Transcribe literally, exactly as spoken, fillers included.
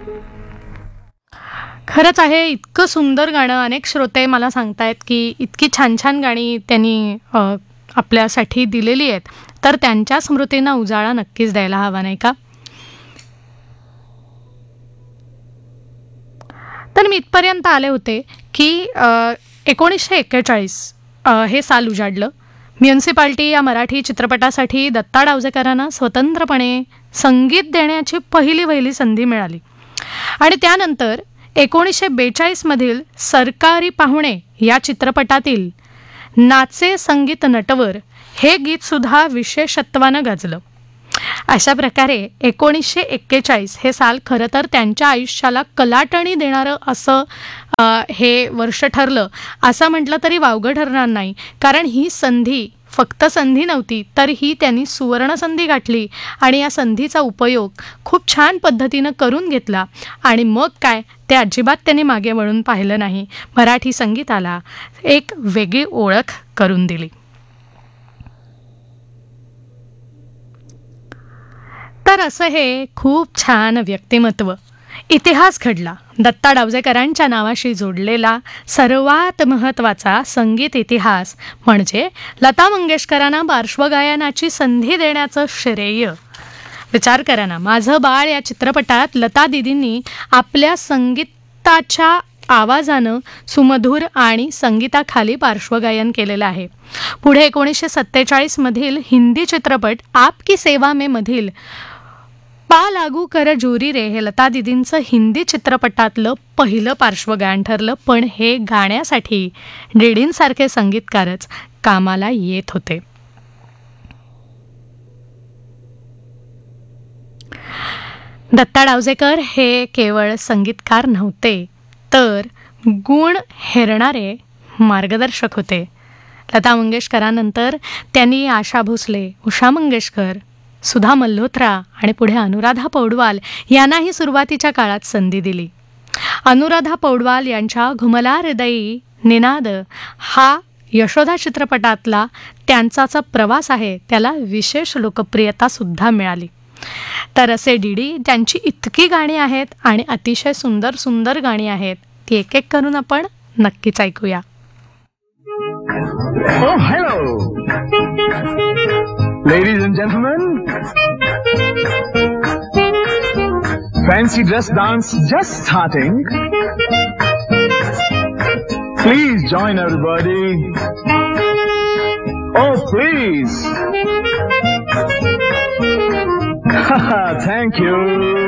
खरंच आहे, इतकं सुंदर गाणं. अनेक श्रोते मला सांगतायत की इतकी छान छान गाणी त्यांनी अ, आपल्यासाठी दिलेली आहेत, तर त्यांच्या स्मृतींना उजाळा नक्कीच द्यायला हवा, नाही का? तर मी इथपर्यंत आले होते की एकोणीसशे एक्केचाळीस हे साल उजाडलं. म्युन्सिपाल्टी या मराठी चित्रपटासाठी दत्ता डावजेकरांना स्वतंत्रपणे संगीत देण्याची पहिली वहिली संधी मिळाली. आणि त्यानंतर एकोणीसशे बेचाळीसमधील सरकारी पाहुणे या चित्रपटातील नाचे संगीत नटवर हे गीतसुद्धा विशेषत्वानं गाजलं. अशा प्रकारे एकोणीसशे एक्केचाळीस हे साल खरं तर त्यांच्या आयुष्याला कलाटणी देणारं असं अ, हे वर्ष ठरलं असं म्हटलं तरी वावगं ठरणार नाही. कारण ही संधी फक्त संधी नव्हती, तर ही त्यांनी सुवर्ण संधी गाठली आणि या संधीचा उपयोग खूप छान पद्धतीनं करून घेतला. आणि मग काय, ते अजिबात त्यांनी मागे वळून पाहिलं नाही. मराठी संगीताला एक वेगळी ओळख करून दिली. तर असं हे खूप छान व्यक्तिमत्व, इतिहास घडला. दत्ता डावजेकरांच्या नावाशी जोडलेला सर्वात महत्त्वाचा संगीत इतिहास म्हणजे लता मंगेशकरांना पार्श्वगायनाची संधी देण्याचं श्रेय. विचार करा ना, माझं बाळ या चित्रपटात लता दिदींनी आपल्या संगीताच्या आवाजानं सुमधुर आणि संगीताखाली पार्श्वगायन केलेलं आहे. पुढे एकोणीसशे सत्तेचाळीसमधील हिंदी चित्रपट आपकी सेवा में मधील पा लागू कर जोरी रे हे लता दिदींचं हिंदी चित्रपटातलं पहिलं पार्श्वगायन ठरलं. पण हे गाण्यासाठी डीडींसारखे संगीतकारच कामाला येत होते. दत्ता डावजेकर हे केवळ संगीतकार नव्हते, तर गुण हेरणारे मार्गदर्शक होते. लता मंगेशकरांनंतर त्यांनी आशा भोसले, उषा मंगेशकर, सुधा मल्होत्रा आणि पुढे अनुराधा पौडवाल यांनाही सुरुवातीच्या काळात संधी दिली. अनुराधा पौडवाल यांच्या घुमला हृदयी निनाद हा यशोदा चित्रपटातला त्यांचाचा प्रवास आहे, त्याला विशेष लोकप्रियता सुद्धा मिळाली. तर असे डीडी त्यांची इतकी गाणी आहेत आणि अतिशय सुंदर सुंदर गाणी आहेत, ती एक एक करून आपण नक्कीच ऐकूया. Oh, hello. Ladies and gentlemen, fancy dress dance just starting. Please join everybody. Oh, please. Thank you.